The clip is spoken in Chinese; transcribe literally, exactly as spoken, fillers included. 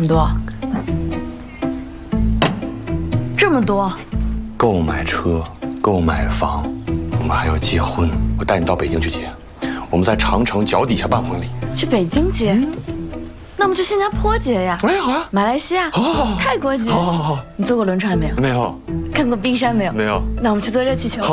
么多？这么多？ 购买车，购买房，我们还要结婚。我带你到北京去结，我们在长城脚底下办婚礼。 去北京结？嗯、那我们去新加坡结呀？ 哎，好呀。 马来西亚？ 好，好，好。 泰国结？ 好，好，好。 你坐过轮船没有？ 没有。 看过冰山没有？ 没有。 那我们去坐热气球。